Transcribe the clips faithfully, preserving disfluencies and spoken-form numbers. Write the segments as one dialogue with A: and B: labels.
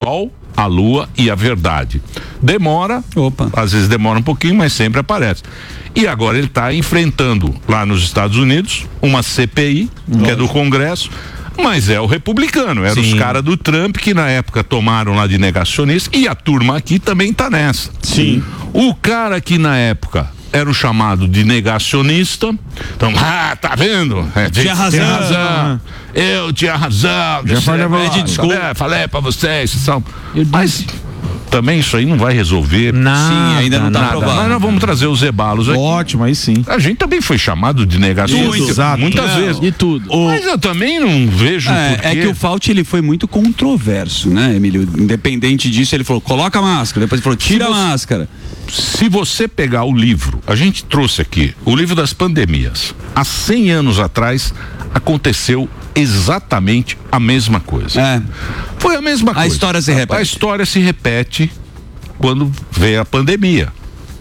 A: Sol, a Lua e a verdade. Demora,
B: Opa.
A: às vezes demora um pouquinho, mas sempre aparece. E agora ele está enfrentando lá nos Estados Unidos uma C P I, Nossa. que é do Congresso, mas é o republicano, eram os caras do Trump que na época tomaram lá de negacionista, e a turma aqui também tá nessa.
B: Sim.
A: O cara que na época era o chamado de negacionista, então, ah, tá vendo? É,
B: tinha razão.
A: Tinha razão. Eu tinha razão.
B: Já falei, é, desculpa.
A: Falei, falei pra vocês, são. Mas também isso aí não vai resolver.
B: Nada,
A: sim, ainda não tá aprovado. Mas nós vamos trazer os Ebalos aqui.
C: Ótimo, aí sim.
A: A gente também foi chamado de negacionista.
C: Exato.
A: Muitas
B: não,
A: vezes.
B: De tudo.
A: Mas eu também não vejo
B: É,
A: porquê.
B: é que o Fauci, ele foi muito controverso, né, Emílio? Independente disso, ele falou, coloca a máscara. Depois ele falou, tira a máscara.
A: Se você pegar o livro, a gente trouxe aqui, o livro das pandemias. Há cem anos atrás, aconteceu exatamente a mesma coisa.
B: É.
A: Foi a mesma coisa.
B: A história se repete.
A: A história se repete quando veio a pandemia.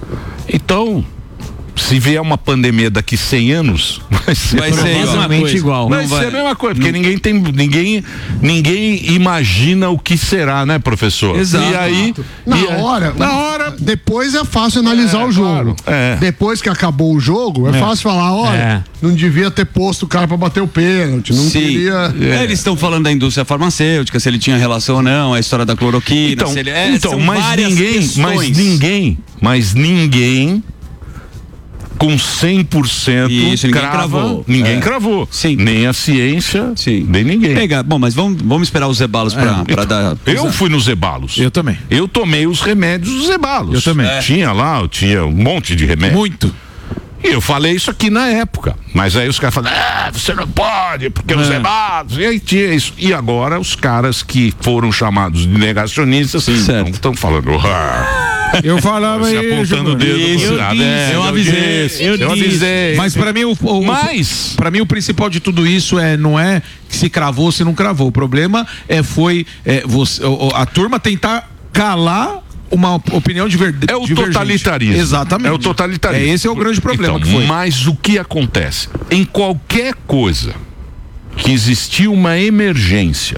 A: Então, se vier uma pandemia daqui cem anos, vai ser,
B: vai ser exatamente igual.
A: Vai
B: não
A: ser
B: vai.
A: a mesma coisa, porque não. ninguém tem, ninguém, ninguém imagina o que será, né, professor?
B: Exato.
A: E aí,
D: na
A: e
D: hora,
A: na hora,
D: depois é fácil analisar
A: é,
D: o jogo.
A: Claro, é.
D: Depois que acabou o jogo, é, é. fácil falar, olha, é. não devia ter posto o cara pra bater o pênalti, não
B: Sim.
D: queria...
B: É. Eles estão falando da indústria farmacêutica, se ele tinha relação ou não, a história da cloroquina,
A: então,
B: se ele é,
A: então
B: são
A: mas
B: várias
A: ninguém,
B: questões.
A: mas ninguém, mas ninguém com cem por cento
B: Isso, ninguém
A: crava,
B: cravou.
A: Ninguém
B: É.
A: cravou.
B: Sim.
A: Nem a ciência,
B: Sim.
A: nem ninguém.
B: Pega, bom, mas vamos, vamos esperar os Zebalos pra,
A: É.
B: pra dar...
A: Eu fui nos Zebalos.
C: Eu também.
A: Eu tomei os remédios dos Zebalos.
C: Eu também.
A: É. Tinha lá, eu tinha um monte de remédio.
C: Muito.
A: E eu falei isso aqui na época. Mas aí os caras falaram, ah, você não pode, porque é. os Zebalos. E aí tinha isso. E agora os caras que foram chamados de negacionistas estão falando, ah,
C: eu falava
A: se apontando o dedo
C: isso,
A: pro lado. É,
B: eu avisei,
A: disse,
B: eu,
A: eu
B: disse.
A: avisei.
C: Mas pra mim o, o
A: Mas
C: para mim o principal de tudo isso é não é se cravou ou se não cravou. O problema é foi é, você, a turma tentar calar uma opinião de verdade.
A: É o totalitarismo.
C: Exatamente.
A: É o totalitarismo.
C: É, esse é o grande problema
A: então,
C: que foi.
A: Mas o que acontece? Em qualquer coisa que existia uma emergência,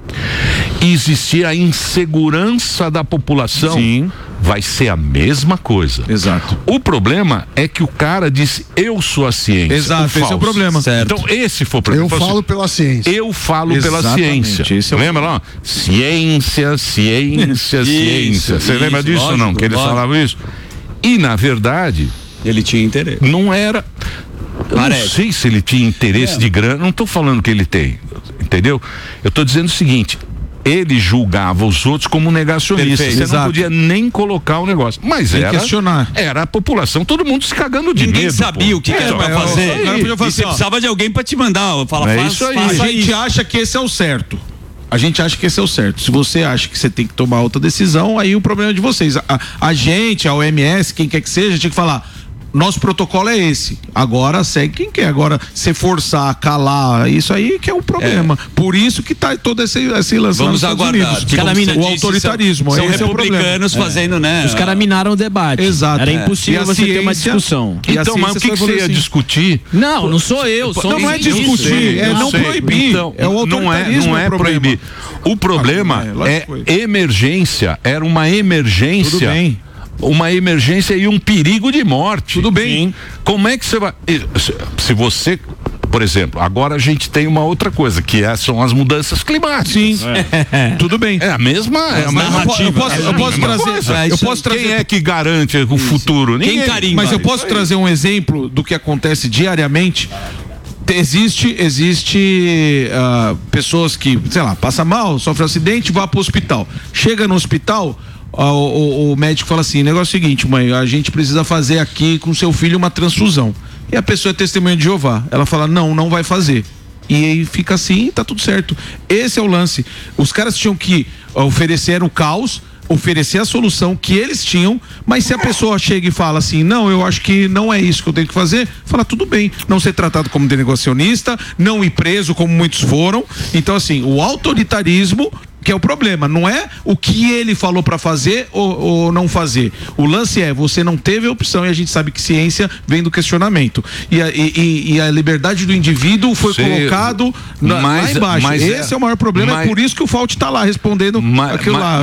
A: existia a insegurança da população,
C: Sim.
A: vai ser a mesma coisa.
C: Exato.
A: O problema é que o cara disse, eu sou a ciência.
C: Exato, esse é o problema.
A: Certo. Então esse foi o problema.
D: Eu falo pela ciência.
A: Eu falo
C: Exatamente,
A: pela ciência.
C: esse é o...
A: Lembra lá? Ciência, ciência,
B: Isso,
A: ciência. Você
B: isso,
A: lembra disso ou não?
B: lógico,
A: Que eles
B: lógico.
A: falavam isso? E na verdade,
B: Ele tinha interesse.
A: não era. Eu
B: Parece.
A: não sei se ele tinha interesse
B: É.
A: de grana. Não estou falando que ele tem. Entendeu? Eu estou dizendo o seguinte. Ele julgava os outros como negacionistas.
B: Perfeito,
A: Você
C: exato.
A: não podia nem colocar o negócio. Mas
C: Sem
A: era,
C: questionar.
A: era a população, todo mundo se cagando de
B: Ninguém
A: medo.
B: sabia
A: pô.
B: o que, que
A: É,
B: era pra
A: mas
B: fazer.
A: isso aí.
C: O cara podia fazer,
B: E você
C: ó.
B: precisava de alguém pra te mandar. Fala,
A: É
B: faz,
A: isso aí.
B: faz
C: A gente acha que esse é o certo. A gente acha que esse é o certo. Se você acha que você tem que tomar outra decisão, aí o problema é de vocês. A, a gente, a O M S, quem quer que seja, tinha que falar. Nosso protocolo é esse. Agora segue quem quer. Agora, se forçar, calar, isso aí que é o problema. É. Por isso que tá todo esse, esse lance
B: Vamos
C: lá nos
B: aguardar.
C: Estados Unidos.
B: Como você
C: O
B: disse,
C: autoritarismo.
B: São, são
C: esse é o problema.
B: republicanos fazendo, né?
E: Os caras minaram o debate.
C: Exato.
E: Era
C: É.
E: impossível
C: E a
E: você ter uma
C: ciência-
E: discussão.
C: E a
A: Então, mas o que,
C: ciência
A: que
C: foi
A: você ia
C: assim.
A: discutir?
E: Não, não sou eu. Sou
C: Não, não é
E: isso.
C: discutir, é
A: Eu
C: não
A: sei.
C: proibir.
A: Então,
C: É o
A: não é,
C: autoritarismo
A: não é
C: o problema.
A: proibir. O problema
C: Ah, é,
A: é,
C: lógico que foi.
A: emergência. Era uma emergência.
C: Tudo bem.
A: Uma emergência e um perigo de morte.
C: Tudo bem.
A: Sim. Como é que você vai. Se, se você. Por exemplo, agora a gente tem uma outra coisa, que é, são as mudanças climáticas.
C: Sim. É. Tudo bem.
A: É a mesma. É a
C: Mas
A: mesma
C: eu po- eu posso,
A: é a
C: eu posso
A: mesma
C: trazer.
A: coisa.
C: eu posso trazer.
A: Quem é que garante o futuro?
B: Quem
A: Ninguém.
B: carimba?
C: Mas eu posso trazer um exemplo do que acontece diariamente. Existe, existe uh, pessoas que, sei lá, passa mal, sofre um acidente, vai pro hospital. Chega no hospital, uh, o, o, o médico fala assim: negócio é o seguinte, mãe, a gente precisa fazer aqui com seu filho uma transfusão. E a pessoa é testemunha de Jeová. Ela fala: não, não vai fazer. E aí fica assim, tá tudo certo. Esse é o lance. Os caras tinham que oferecer o caos, oferecer a solução que eles tinham, mas se a pessoa chega e fala assim, não, eu acho que não é isso que eu tenho que fazer, fala, tudo bem, não ser tratado como denegacionista, não ir preso como muitos foram. Então assim, o autoritarismo que é o problema, não é o que ele falou para fazer ou, ou não fazer. O lance é, você não teve a opção, e a gente sabe que ciência vem do questionamento. E a, e, e a liberdade do indivíduo foi
A: Cê,
C: colocado na,
A: mas,
C: lá embaixo.
A: mas,
C: Esse é o maior problema,
A: mas,
C: é por isso que o Fauci tá lá respondendo
A: mas,
C: aquilo
A: mas,
C: lá.